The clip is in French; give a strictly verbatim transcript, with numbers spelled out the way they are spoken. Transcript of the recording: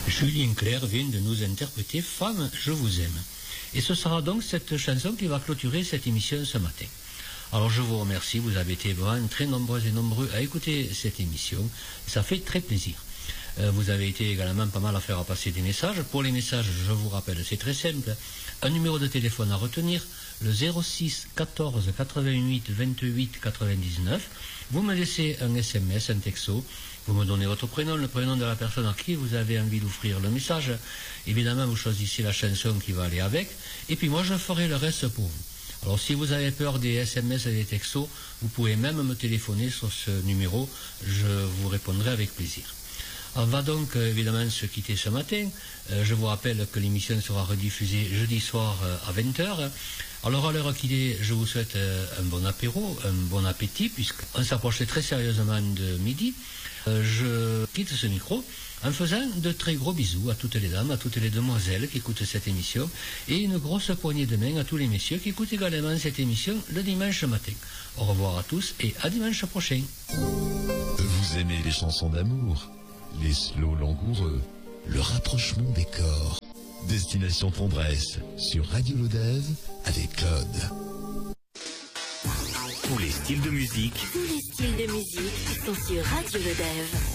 Julien Clerc vient de nous interpréter « Femme, je vous aime ». Et ce sera donc cette chanson qui va clôturer cette émission ce matin. Alors je vous remercie, vous avez été vraiment très nombreux et nombreux à écouter cette émission. Ça fait très plaisir. Euh, vous avez été également pas mal à faire passer des messages. Pour les messages, je vous rappelle, c'est très simple. Un numéro de téléphone à retenir, le zéro six quatorze quatre-vingt-huit vingt-huit quatre-vingt-dix-neuf. Vous me laissez un S M S, un texto. Vous me donnez votre prénom, le prénom de la personne à qui vous avez envie d'offrir le message. Évidemment, vous choisissez la chanson qui va aller avec. Et puis moi, je ferai le reste pour vous. Alors si vous avez peur des S M S et des textos, vous pouvez même me téléphoner sur ce numéro. Je vous répondrai avec plaisir. On va donc euh, évidemment se quitter ce matin. Euh, je vous rappelle que l'émission sera rediffusée jeudi soir euh, à vingt heures. Alors à l'heure qu'il est, je vous souhaite euh, un bon apéro, un bon appétit, puisqu'on s'approche très sérieusement de midi. Euh, je quitte ce micro en faisant de très gros bisous à toutes les dames, à toutes les demoiselles qui écoutent cette émission, et une grosse poignée de main à tous les messieurs qui écoutent également cette émission le dimanche matin. Au revoir à tous et à dimanche prochain. Vous aimez les chansons d'amour, les slows langoureux, le rapprochement des corps. Destination Tendresse sur Radio Lodève avec Claude. Tous les styles de musique. Tous les styles de musique sont sur Radio Lodève.